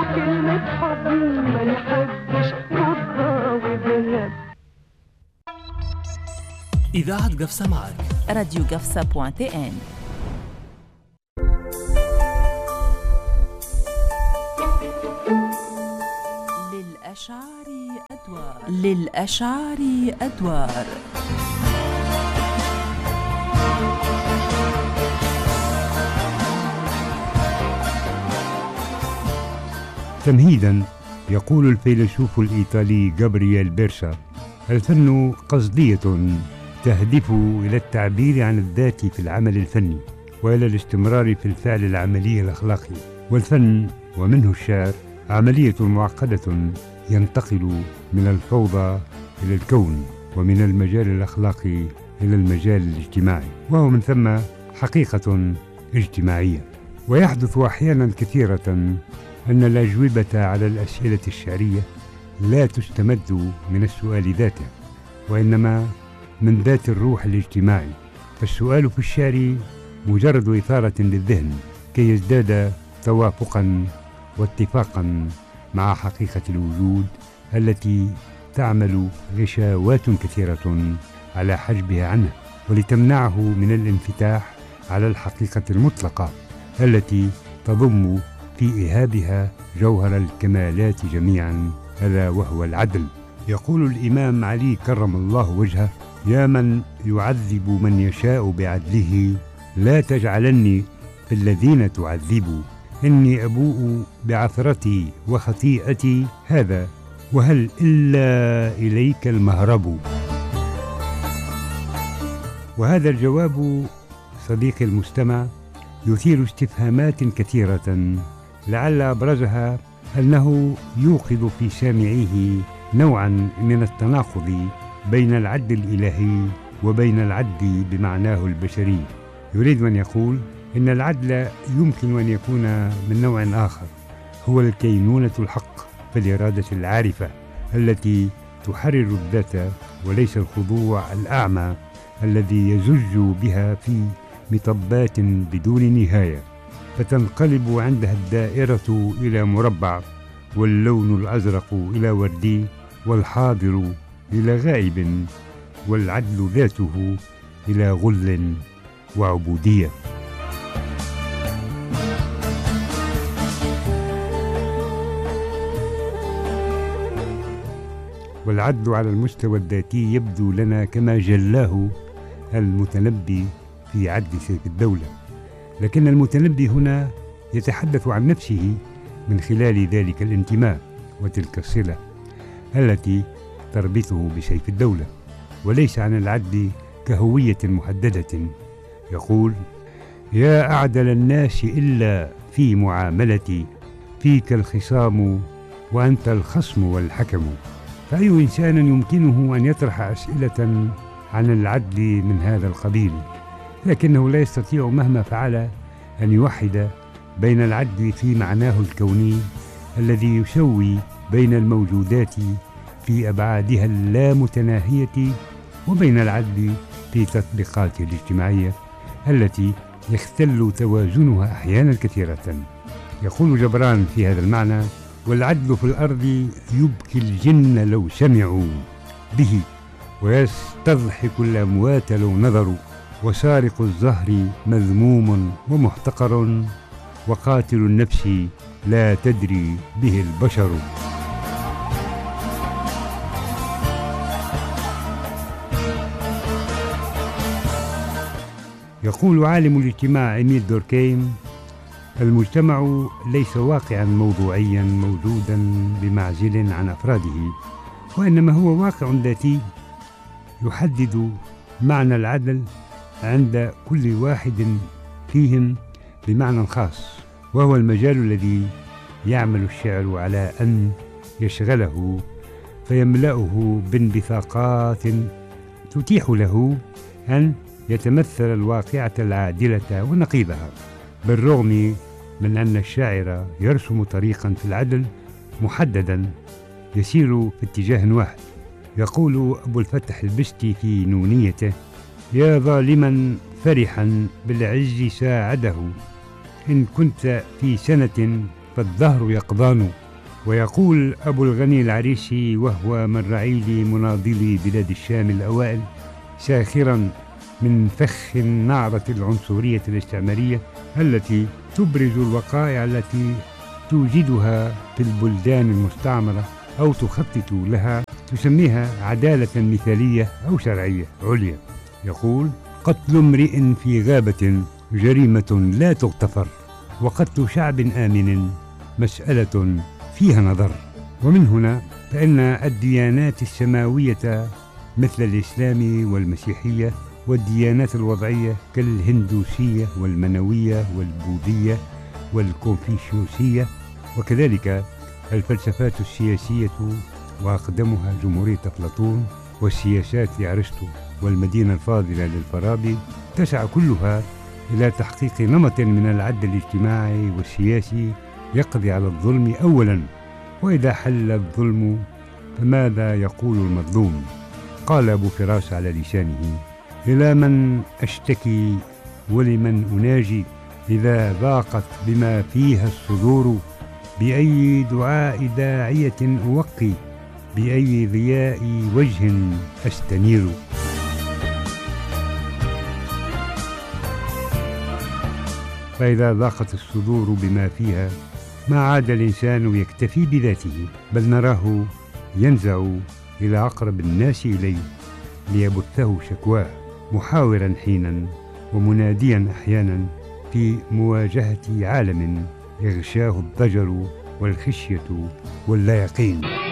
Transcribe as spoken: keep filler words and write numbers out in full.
كلمة حب ما نحبش رضا وذهب. إذاعة قفصة معك راديو قفصة بوان تي ان. للأشعار أدوار للأشعار أدوار تمهيداً، يقول الفيلسوف الإيطالي غابرييل بيرسا: الفن قصدية تهدف إلى التعبير عن الذات في العمل الفني وإلى الاستمرار في الفعل العملي الأخلاقي. والفن ومنه الشعر عملية معقدة ينتقل من الفوضى إلى الكون، ومن المجال الأخلاقي إلى المجال الاجتماعي، وهو من ثم حقيقة اجتماعية. ويحدث أحيانا كثيرة أن الأجوبة على الأسئلة الشعرية لا تستمد من السؤال ذاته، وإنما من ذات الروح الاجتماعي. فالسؤال في الشعر مجرد إثارة للذهن كي يزداد توافقا واتفاقا مع حقيقة الوجود التي تعمل غشاوات كثيرة على حجبها عنه، ولتمنعه من الانفتاح على الحقيقة المطلقة التي تضم في إيهابها جوهر الكمالات جميعا، ألا وهو العدل. يقول الإمام علي كرم الله وجهه: يا من يعذب من يشاء بعدله، لا تجعلني في الذين تعذبوا، إني أبوء بعثرتي وخطيئتي هذا، وهل إلا إليك المهرب. وهذا الجواب صديقي المستمع يثير استفهامات كثيرة، لعل أبرزها أنه يوقظ في سامعيه نوعا من التناقض بين العدل الإلهي وبين العدل بمعناه البشري. يريد أن يقول إن العدل يمكن أن يكون من نوع آخر، هو الكينونة الحق في الإرادة العارفة التي تحرر الذات، وليس الخضوع الأعمى الذي يزج بها في مطبات بدون نهاية، فتنقلب عندها الدائرة إلى مربع، واللون الأزرق إلى وردي، والحاضر إلى غائب، والعدل ذاته إلى غل وعبودية. والعدل على المستوى الذاتي يبدو لنا كما جلاه المتنبي في عدل سيف الدولة، لكن المتنبي هنا يتحدث عن نفسه من خلال ذلك الانتماء وتلك الصلة التي تربطه بسيف الدولة، وليس عن العدل كهوية محددة. يقول: يا أعدل الناس إلا في معاملتي، فيك الخصام وأنت الخصم والحكم. فأي إنسان يمكنه أن يطرح أسئلة عن العدل من هذا القبيل، لكنه لا يستطيع مهما فعل أن يوحد بين العدل في معناه الكوني الذي يسوي بين الموجودات في أبعادها اللامتناهية، وبين العدل في تطبيقاته الاجتماعية التي يختل توازنها أحيانا كثيرة. يقول جبران في هذا المعنى: والعدل في الأرض يبكي الجن لو سمعوا به، ويستضحك الأموات لو نظروا، وسارق الزهر مذموم ومحتقر، وقاتل النفس لا تدري به البشر. يقول عالم الاجتماع إميل دوركهيم: المجتمع ليس واقعا موضوعيا موجودا بمعزل عن أفراده، وإنما هو واقع ذاتي يحدد معنى العدل عند كل واحد فيهم بمعنى خاص، وهو المجال الذي يعمل الشعر على أن يشغله فيملأه بانبثاقات تتيح له أن يتمثل الواقعة العادلة ونقيضها، بالرغم من أن الشاعر يرسم طريقا في العدل محددا يسير في اتجاه واحد. يقول أبو الفتح البستي في نونيته: يا ظالما فرحا بالعز ساعده، إن كنت في سنة فالدهر يقضان. ويقول أبو الغني العريشي وهو من رعيل مناضلي بلاد الشام الأوائل ساخرا من فخ النعرة العنصرية الاستعمارية التي تبرز الوقائع التي توجدها في البلدان المستعمرة أو تخطط لها، تسميها عدالة مثالية أو شرعية عليا. يقول: قتل امرئ في غابة جريمة لا تغتفر، وقتل شعب آمن مسألة فيها نظر. ومن هنا فإن الديانات السماوية مثل الإسلام والمسيحية والديانات الوضعية كالهندوسية والمنوية والبوذية والكونفوشيوسية، وكذلك الفلسفات السياسية وأقدمها جمهورية أفلاطون والسياسات لأرسطو والمدينة الفاضلة للفارابي، تسعى كلها إلى تحقيق نمط من العدل الاجتماعي والسياسي يقضي على الظلم أولا، وإذا حل الظلم فماذا يقول المظلوم؟ قال أبو فراس على لسانه: إلى من أشتكي ولمن أناجي إذا ضاقت بما فيها الصدور، بأي دعاء داعية أوقي، بأي ضياء وجه أستنير. فإذا ضاقت الصدور بما فيها ما عاد الإنسان يكتفي بذاته، بل نراه ينزع إلى أقرب الناس إليه ليبثه شكواه، محاورا حينا ومناديا أحيانا في مواجهة عالم يغشاه الضجر والخشية واللا يقين.